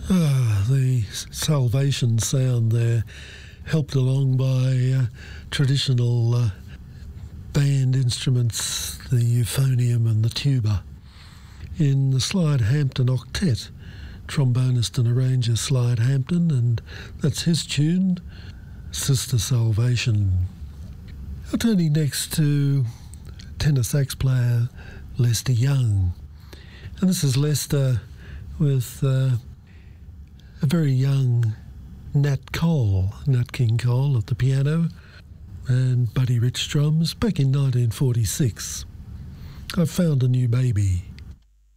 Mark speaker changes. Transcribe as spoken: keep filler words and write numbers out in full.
Speaker 1: Ah, the Salvation sound there, helped along by uh, traditional uh, band instruments, the euphonium and the tuba. In the Slide Hampton Octet, trombonist and arranger Slide Hampton, and that's his tune, Sister Salvation. Now turning next to tenor sax player Lester Young. And this is Lester with uh, a very young Nat Cole, Nat King Cole at the piano, and Buddy Rich drums back in nineteen forty-six. I Found a New Baby.